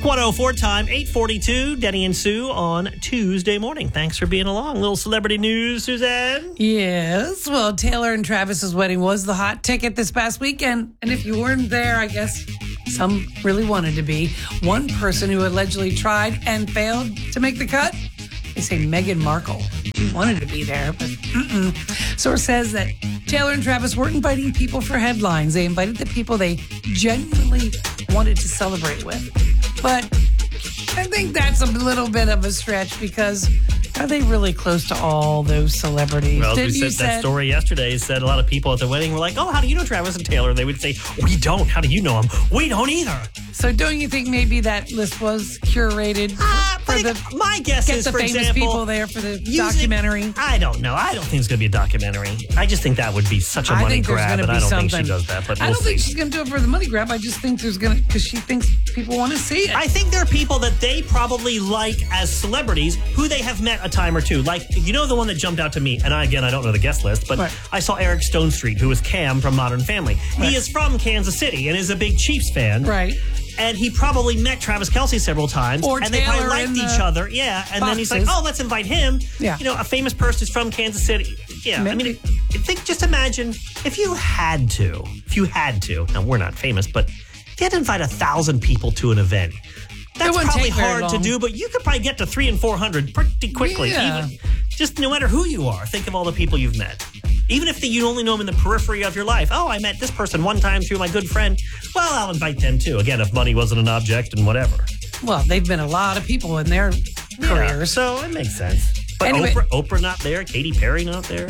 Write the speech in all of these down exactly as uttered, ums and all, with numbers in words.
Wink one oh four time, eight forty-two. Denny and Sue on Tuesday morning. Thanks for being along. Little celebrity news, Suzanne. Yes. Well, Taylor and Travis's wedding was the hot ticket this past weekend. And if you weren't there, I guess some really wanted to be. One person who allegedly tried and failed to make the cut, they say Meghan Markle. She wanted to be there, but mm-mm. Source says that Taylor and Travis weren't inviting people for headlines. They invited the people they genuinely wanted to celebrate with. But I think that's a little bit of a stretch because are they really close to all those celebrities? Well, Didn't we you said that said, story yesterday. Said a lot of people at the wedding were like, oh, how do you know Travis and Taylor? And they would say, we don't. How do you know them? We don't either. So don't you think maybe that list was curated Uh, for but the, my guess get is, the for famous example, people there for the using- documentary? I don't know. I don't think it's going to be a documentary. I just think that would be such a I money think there's grab, going and to I be don't something. think she does that. But I we'll don't think see. she's going to do it for the money grab. I just think there's going to, because she thinks people want to see it. I think there are people that they probably like as celebrities who they have met a time or two. Like, you know, the one that jumped out to me, and I, again, I don't know the guest list, but Right. I saw Eric Stone Street, who was Cam from Modern Family. Right. He is from Kansas City and is a big Chiefs fan. Right. And he probably met Travis Kelce several times. Or and they probably Taylor liked in each the other. Yeah. And then he's like, boxes. oh, let's invite him. Yeah. You know, a famous person is from Kansas City. Yeah. I Maybe. mean, I think just imagine if you had to, if you had to, now we're not famous, but if you had to invite a thousand people to an event, that's wouldn't probably take very hard to long. do, but you could probably get to three and four hundred pretty quickly. Yeah. Even, just no matter who you are, think of all the people you've met. Even if the, you only know them in the periphery of your life. Oh, I met this person one time through my good friend. Well, I'll invite them too. Again, if money wasn't an object and whatever. Well, they've been a lot of people in their Yeah, careers. so it makes sense. But Anyway. Oprah, Oprah not there, Katy Perry not there.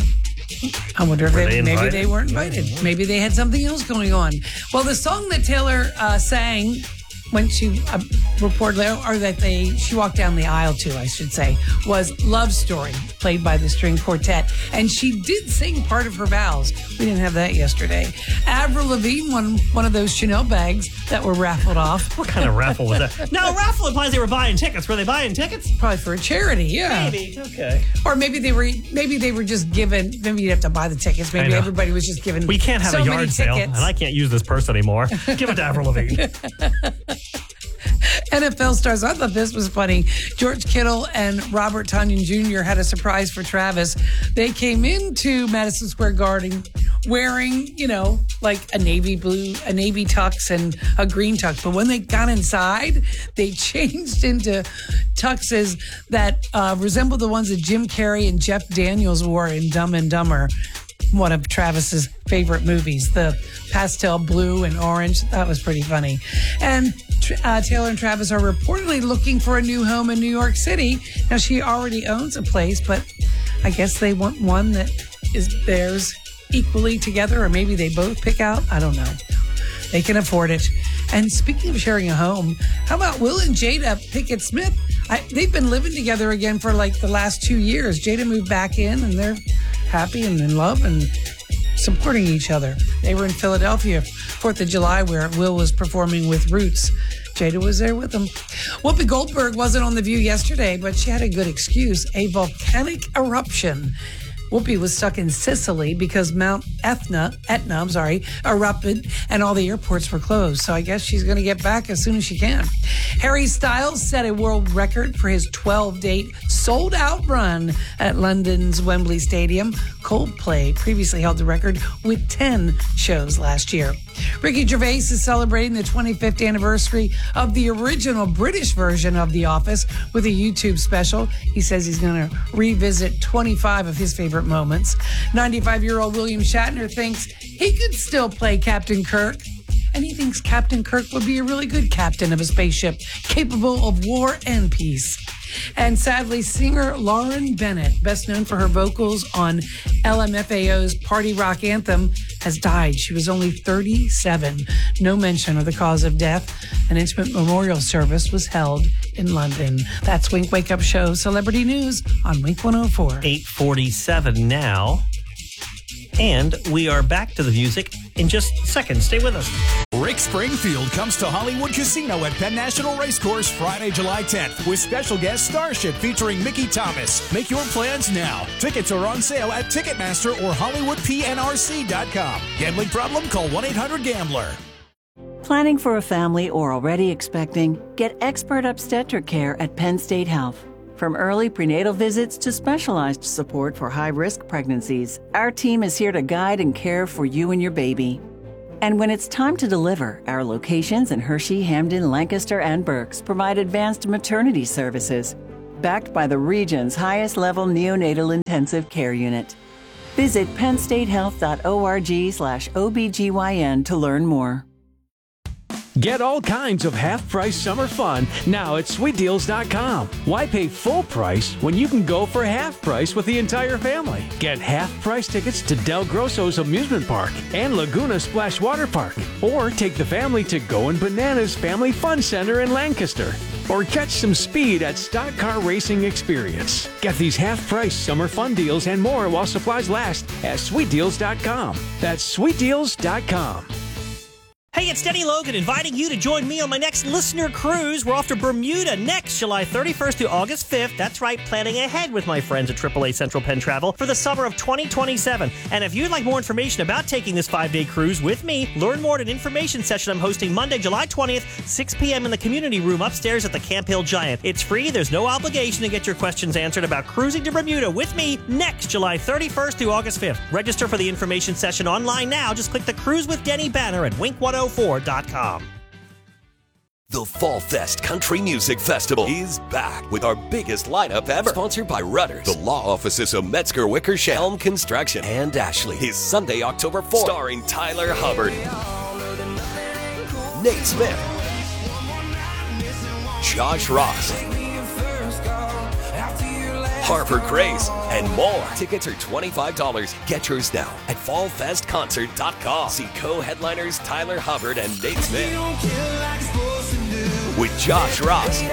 I wonder if Were they, they maybe invited? they weren't invited. Maybe they had something else going on. Well, the song that Taylor uh, sang when she uh, reported, or that they she walked down the aisle to, I should say, was "Love Story," played by the string quartet, and she did sing part of her vows. We didn't have that yesterday. Avril Lavigne won one of those Chanel bags that were raffled off. What kind of raffle was that? No, raffle implies they were buying tickets. Were they buying tickets? Probably for a charity, yeah. Maybe. Okay. Or maybe they were maybe they were just given. Maybe you'd have to buy the tickets. Maybe know. everybody was just given. We can't have so a many yard sale, tickets. and I can't use this purse anymore. Give it to Avril Lavigne. N F L stars. I thought this was funny. George Kittle and Robert Tonyan Junior had a surprise for Travis. They came into Madison Square Garden wearing, you know, like a navy blue, a navy tux and a green tux. But when they got inside, they changed into tuxes that uh, resembled the ones that Jim Carrey and Jeff Daniels wore in Dumb and Dumber, one of Travis's favorite movies, the pastel blue and orange. That was pretty funny. And uh, Taylor and Travis are reportedly looking for a new home in New York City. Now, she already owns a place, but I guess they want one that is theirs equally together, or maybe they both pick out. I don't know. They can afford it. And speaking of sharing a home, how about Will and Jada Pinkett Smith? I, they've been living together again for like the last two years. Jada moved back in, and they're happy and in love and supporting each other. They were in Philadelphia fourth of July where Will was performing with Roots. Jada was there with them. Whoopi Goldberg wasn't on The View yesterday, but she had a good excuse, a volcanic eruption. Whoopi was stuck in Sicily because Mount Etna, Etna, I'm sorry, erupted and all the airports were closed. So I guess she's going to get back as soon as she can. Harry Styles set a world record for his twelve-date sold-out run at London's Wembley Stadium. Coldplay previously held the record with ten shows last year. Ricky Gervais is celebrating the twenty-fifth anniversary of the original British version of The Office with a YouTube special. He says he's going to revisit twenty-five of his favorite moments. ninety-five-year-old William Shatner thinks he could still play Captain Kirk. And he thinks Captain Kirk would be a really good captain of a spaceship capable of war and peace. And sadly, singer Lauren Bennett, best known for her vocals on L M F A O's Party Rock Anthem, has died. She was only thirty-seven. No mention of the cause of death. An intimate memorial service was held in London. That's Wink Wake Up Show Celebrity News on Wink one oh four. eight forty-seven now. And we are back to the music in just seconds. Stay with us. Rick Springfield comes to Hollywood Casino at Penn National Racecourse Friday, July tenth with special guest Starship featuring Mickey Thomas. Make your plans now. Tickets are on sale at Ticketmaster or Hollywood P N R C dot com. Gambling problem? Call one eight hundred gambler. Planning for a family or already expecting? Get expert obstetric care at Penn State Health. From early prenatal visits to specialized support for high-risk pregnancies, our team is here to guide and care for you and your baby. And when it's time to deliver, our locations in Hershey, Hamden, Lancaster, and Berks provide advanced maternity services, backed by the region's highest-level neonatal intensive care unit. Visit pennstatehealth.org slash OBGYN to learn more. Get all kinds of half-price summer fun now at sweet deals dot com. Why pay full price when you can go for half price with the entire family? Get half-price tickets to Del Grosso's Amusement Park and Laguna Splash Water Park. Or take the family to Goin' Bananas Family Fun Center in Lancaster. Or catch some speed at Stock Car Racing Experience. Get these half-price summer fun deals and more while supplies last at sweet deals dot com. That's sweet deals dot com. Hey, it's Denny Logan inviting you to join me on my next listener cruise. We're off to Bermuda next July thirty-first through August fifth. That's right, planning ahead with my friends at triple A Central Penn Travel for the summer of twenty twenty-seven. And if you'd like more information about taking this five-day cruise with me, learn more at an information session I'm hosting Monday, July twentieth, six p.m. in the community room upstairs at the Camp Hill Giant. It's free. There's no obligation to get your questions answered about cruising to Bermuda with me next July thirty-first through August fifth. Register for the information session online now. Just click the Cruise with Denny banner at wink one oh four dot com. The Fall Fest Country Music Festival is back with our biggest lineup ever. Sponsored by Rudders, the law offices of Metzger Wickersham, Helm Construction, and Ashley. Is Sunday, October fourth. Starring Tyler Hubbard, Nate Smith, Josh Ross, Harper Grace, and more. Tickets are twenty-five dollars. Get yours now at fall fest concert dot com. See co-headliners Tyler Hubbard and Nate Smith with Josh Ross,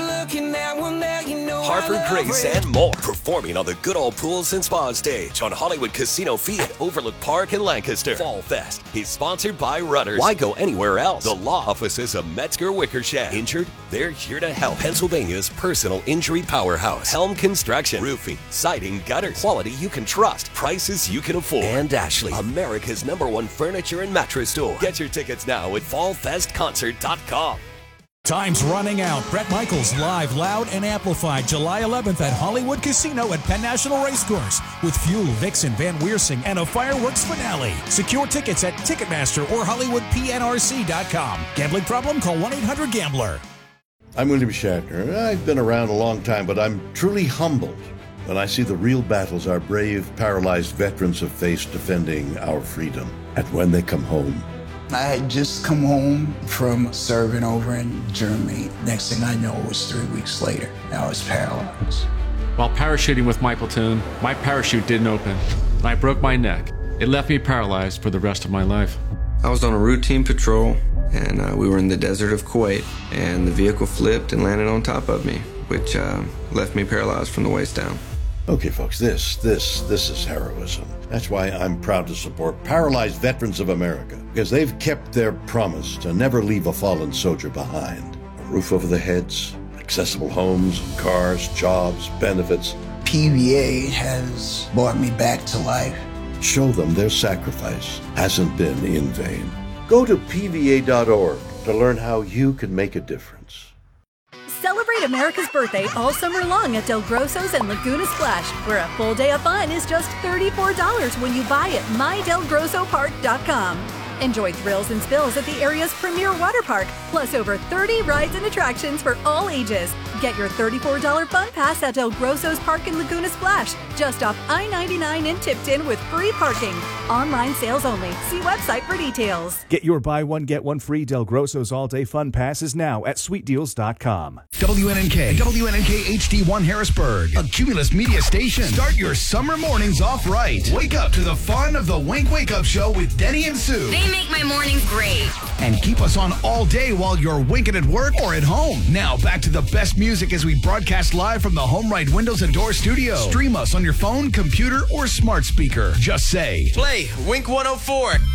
Harper Grace, and more. Performing on the Good Old Pools and Spa stage on Hollywood Casino Fee at Overlook Park in Lancaster. Fall Fest is sponsored by Rudders. Why go anywhere else? The law offices of Metzger Wickersham. Injured? They're here to help. Pennsylvania's personal injury powerhouse. Helm Construction. Roofing, siding, gutters. Quality you can trust. Prices you can afford. And Ashley, America's number one furniture and mattress store. Get your tickets now at fall fest concert dot com. Time's running out. Bret Michaels live, loud, and amplified July eleventh at Hollywood Casino at Penn National Racecourse with Fuel, Vixen, Van Weersing, and a fireworks finale. Secure tickets at Ticketmaster or Hollywood P N R C dot com. Gambling problem? Call one eight hundred gambler. I'm William Shatner. I've been around a long time, but I'm truly humbled when I see the real battles our brave, paralyzed veterans have faced defending our freedom. And when they come home, I had just come home from serving over in Germany. Next thing I know, it was three weeks later. I was paralyzed. While parachuting with my platoon, my parachute didn't open, and I broke my neck. It left me paralyzed for the rest of my life. I was on a routine patrol, and uh, we were in the desert of Kuwait, and the vehicle flipped and landed on top of me, which uh, left me paralyzed from the waist down. Okay, folks, this, this, this is heroism. That's why I'm proud to support Paralyzed Veterans of America, because they've kept their promise to never leave a fallen soldier behind. A roof over their heads, accessible homes, cars, jobs, benefits. P V A has brought me back to life. Show them their sacrifice hasn't been in vain. Go to P V A dot org to learn how you can make a difference. Celebrate America's birthday all summer long at Del Grosso's and Laguna Splash, where a full day of fun is just thirty-four dollars when you buy at my del grosso park dot com. Enjoy thrills and spills at the area's premier water park, plus over thirty rides and attractions for all ages. Get your thirty-four dollars fun pass at Del Grosso's Park in Laguna Splash, just off I ninety-nine in Tipton with free parking. Online sales only. See website for details. Get your buy one, get one free Del Grosso's all-day fun passes now at sweet deals dot com. W N N K, W N N K H D one Harrisburg, a Cumulus media station. Start your summer mornings off right. Wake up to the fun of the Wink Wake Up Show with Denny and Sue. They make my mornings great. And keep us on all day while you're winking at work or at home. Now back to the best music as we broadcast live from the Home Right Windows and Door studio. Stream us on your phone, computer, or smart speaker. Just say, play Wink one oh four.